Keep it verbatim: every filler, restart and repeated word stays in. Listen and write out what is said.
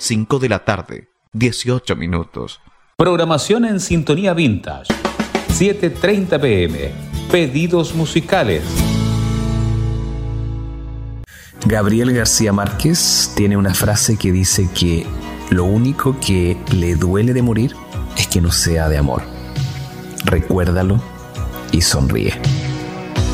cinco de la tarde, dieciocho minutos. Programación en sintonía vintage. siete treinta pm. Pedidos musicales. Gabriel García Márquez tiene una frase que dice que lo único que le duele de morir es que no sea de amor. Recuérdalo y sonríe.